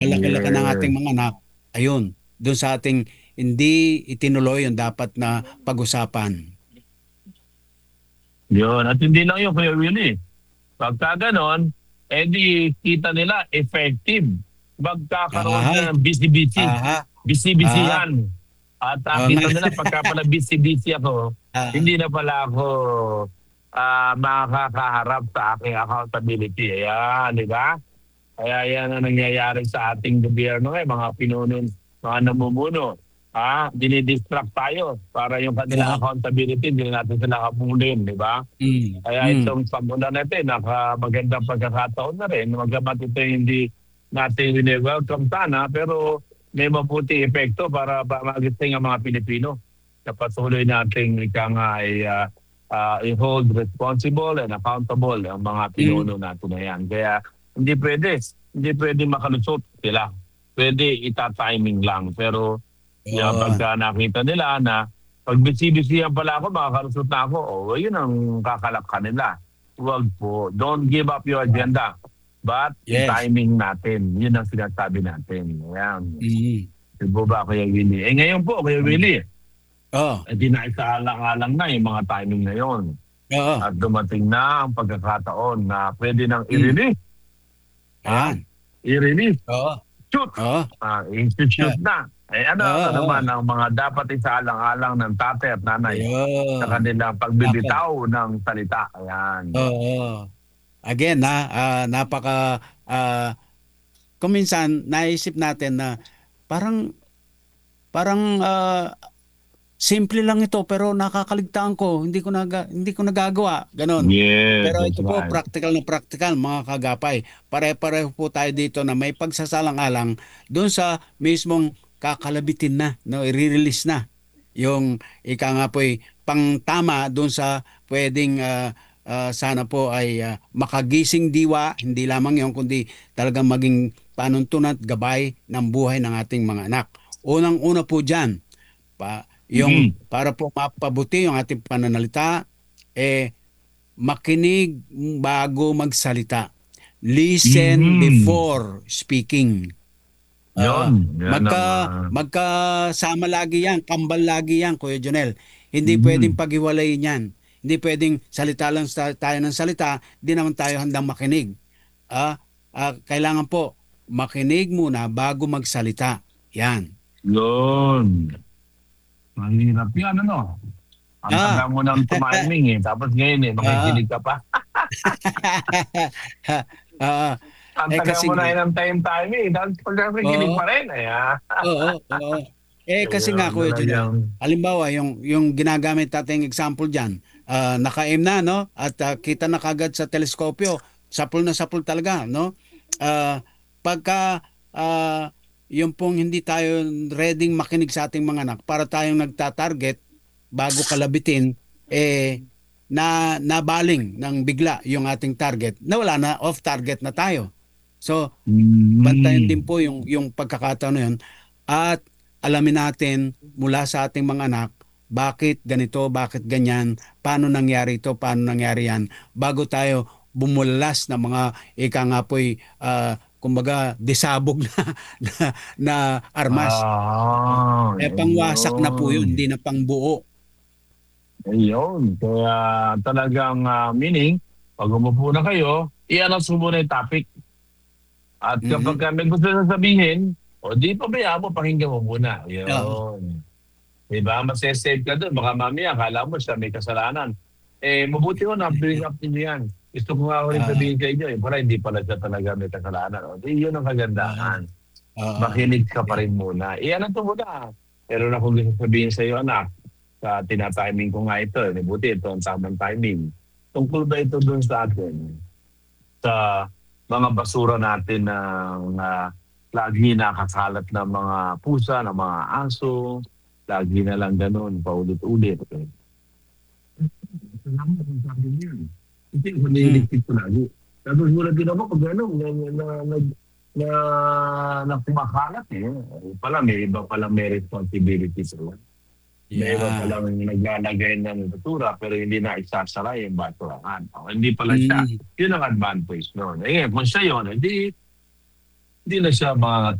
Kalaki-laki ng ating Yes. mga anak, ayun, doon sa ating hindi itinuloy yung dapat na pag-usapan. Yun. At hindi lang yun, Kuya Willie. Pagka ganon, edi kita nila effective. Magkakaroon Aha, sila ng busy-busy. aha, aha. Busy-busyhan. At Oo nga. kita nila pagka pala busy-busy ako, Ah, hindi na pala ako makakaharap sa aking accountability. Ayan, di ba? Kaya yan ang nangyayari sa ating gobyerno mga pinuno, mga namumuno. Dinidistract tayo para yung kanilang yeah. accountability, hindi na natin sila kapulin, di ba? Mm, Kaya mm. itong pag-ulan natin, magandang pagkakataon na rin. Magamat ito hindi natin wini-welcome sana, pero may mabuti epekto para magising ang mga Pilipino na patuloy nating ika nga ay i-hold responsible and accountable ang mga Mm. pinuno natin na yan. Kaya hindi pwede makalusot sila. Pwede ita-timing lang. Pero Yun. pagka nakita nila na pag busy-busyhan pala ako, makakalusot na ako, yun ang kakalap kanila. Huwag po. Don't give up your agenda. But Yes. i-timing natin. Yun ang sinasabi natin. Ayan. Mm. Diba ba, Kuya Willie? Ngayon po, Kuya Willie, Oo. di na isaalang-alang na yung mga timing na yon. Oo. At dumating na ang pagkakataon na pwede nang Mm. i-release. Ha? Ayan. I-release. Oo. Shoot! Oo. Institute na. Ano Oo. naman Oo. ang mga dapat isaalang-alang ng tatay at nanay sa Ayun. kanilang Nako. pagbibitaw ng salita. Ayan. Oo. Again, napaka kung minsan naisip natin na parang parang simple lang ito pero nakakaligtaan ko, hindi ko nagagawa, ganon. Yes, Pero that's ito po right. practical na practical mga kagapay. Pare-pareho po tayo dito na may pagsasalang-alang doon sa mismong kakalabitin na, no, i-release na yung ika nga po'y pangtama doon sa pwedeng sana po ay makagising diwa, hindi lamang yon kundi talagang maging panuntunan at gabay ng buhay ng ating mga anak. Unang-una po diyan, yung Mm. para po mapabuti yung ating pananalita, makinig bago magsalita. Listen Mhm. before speaking. Yun. Yan ang Magkasama lagi yan, kambal lagi yan, Kuya Jonel. Hindi pwedeng mhm. paghiwalayin yan. Hindi pwedeng salita lang tayo ng salita, di naman tayo handang makinig. Kailangan po, makinig muna bago magsalita. Yan. Yun. Mahirap yan, ano? Ang Ah, taga mo ng tumiming Tapos ngayon ah, makikinig ka pa. ah, Ang taga kasi mo nga, na ng timing Tapos pag nakikinig oo, pa rin. Ayan. oo, oo. Kasi nga Ayun, Kuya Junel, talagang halimbawa yung ginagamit nating example diyan, naka-aim na no at kita na kagad sa teleskopyo, sapul na sapul talaga no. Ah, pagka yung pong hindi tayo ready makinig sa ating mga anak para tayong nagta-target bago kalabitin nabaling ng bigla yung ating target. Nawala na, off target na tayo. So, bantayan din mm. po yung pagkakataon na yun at alamin natin mula sa ating mga anak bakit ganito, bakit ganyan, paano nangyari ito, paano nangyari yan, bago tayo bumulas ng mga ika nga po'y kumbaga disabog na, na, na armas. Pangwasak na po yun, hindi Ayun. na pangbuo. Ayun. Kaya talagang meaning, pag umupo na kayo, i-announce mo muna yung topic. At kapag Mhm. may gusto na sabihin, di pabayaan mo, pakinggan mo muna. Oo. Yun. Diba? Masasave ka doon. Baka mamaya, akala mo siya may kasalanan. Mabuti ko na-bring up niyo yan. Gusto ko nga rin Ah, sabihin sa inyo, para hindi pala siya talaga may kasalanan. Yun ang ah, kagandahan. ah, Makinig ka pa yeah. rin muna. Ano to muna. Pero na kung gusto sabihin sa iyo, anak, sa tinatiming ko nga ito, buti ito ang tamang timing. Tungkol ba ito doon sa atin? Sa mga basura natin na lagi nakakalat ng mga pusa, ng mga aso, lagi na lang ganun, paulit-ulit. Salamat ang sabi niya. Kasi Mm. humihiligpit ko lagi. Tapos mula din ako pag ano, na, na kumakalat Pala, may iba palang may responsibility sila. May iba Yeah. palang naglalagay ng basura pero hindi na isasara yung basurahan. Hindi pala siya. Mm. Yun ang advantage noon. Kung siya yun, hindi hindi na siya mga